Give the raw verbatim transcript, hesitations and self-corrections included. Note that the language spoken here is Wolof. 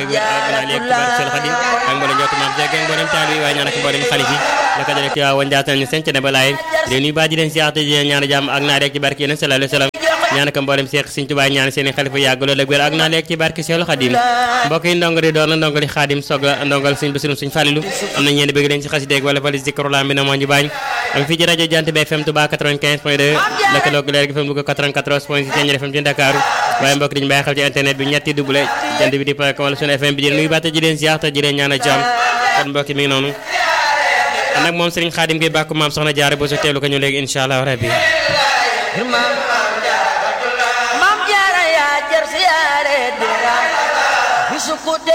ak wér ak naa léegi barke Seex Xaadim ak mboolem njottu maam Seex ak mboolem taal bi waaye ñaan ak mboolem xalif yi la ko jëlee ci waa woon Ndiassane ñu senc ne ba laay di nuyu baa di leen siyaar te di leen ñaan jàmm ak naa rek ci barke Yonent sallallahu alayhi wa sallam ñaan ak mboolem Seex Sëñ Tuubaa ñaan seen i xalifa yàgg lool ak wér ak naa léegi ci barke Seex Xaadim mbokk yi ndongo di doon ndongo di Xaadim soog la ndongal Sëñ Basiru Sëñ Fàllilu am na ñeen bëgg leen ci xasida wala fali zikrullah bi na moo ñu bañ am fii ci rajo Jant bi F M Touba quatre-vingt-quinze point deux lëkkaloog leer gi F M Louga quatre-vingt-quatorze point six F M ci Ndakaaru waaye mbokk diñu bàyyi xel ci internet bi ñetti double jant bi di point com wala sunu F M bi di nuyu baate ji leen ziar te ji leen ñaan a jàmm kon mbokk mi ngi noonu nag moom Serigne Khadim gi bàkku maam soxna Jaara boo so teelu ko ñu léegi insha Allah rabbi maam Jaara yaa jar siyaare dira